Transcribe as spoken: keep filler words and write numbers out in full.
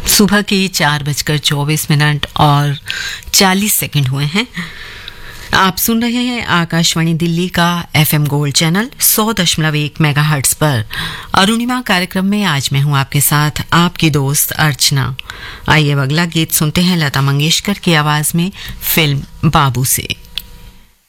सुबह के चार बजकर चौबीस मिनट और चालीस सेकंड हुए हैं। आप सुन रहे हैं आकाशवाणी दिल्ली का एफएम गोल्ड चैनल सौ दशमलव एक मेगाहर्ट्ज पर। अरुणिमा कार्यक्रम में आज मैं हूं आपके साथ आपकी दोस्त अर्चना। आइए अगला गीत सुनते हैं लता मंगेशकर की आवाज में फिल्म बाबू से।